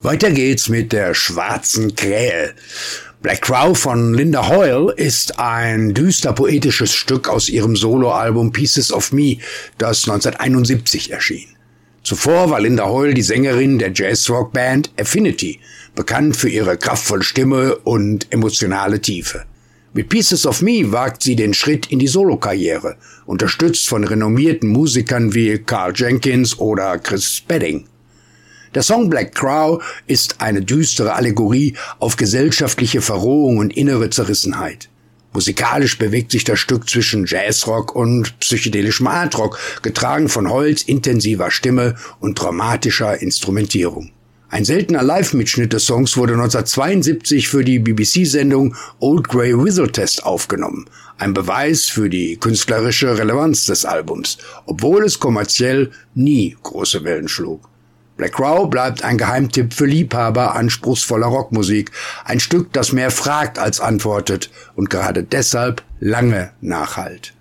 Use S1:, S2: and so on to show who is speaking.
S1: Weiter geht's mit der schwarzen Krähe. Black Crow von Linda Hoyle ist ein düster poetisches Stück aus ihrem Soloalbum Pieces of Me, das 1971 erschien. Zuvor war Linda Hoyle die Sängerin der Jazz-Rock-Band Affinity, bekannt für ihre kraftvolle Stimme und emotionale Tiefe. Mit Pieces of Me wagt sie den Schritt in die Solokarriere, unterstützt von renommierten Musikern wie Carl Jenkins oder Chris Spedding. Der Song Black Crow ist eine düstere Allegorie auf gesellschaftliche Verrohung und innere Zerrissenheit. Musikalisch bewegt sich das Stück zwischen Jazzrock und psychedelischem Artrock, getragen von Hoyles intensiver Stimme und dramatischer Instrumentierung. Ein seltener Live-Mitschnitt des Songs wurde 1972 für die BBC-Sendung Old Grey Whistle Test aufgenommen. Ein Beweis für die künstlerische Relevanz des Albums, obwohl es kommerziell nie große Wellen schlug. Black Crow bleibt ein Geheimtipp für Liebhaber anspruchsvoller Rockmusik, ein Stück, das mehr fragt als antwortet und gerade deshalb lange nachhallt.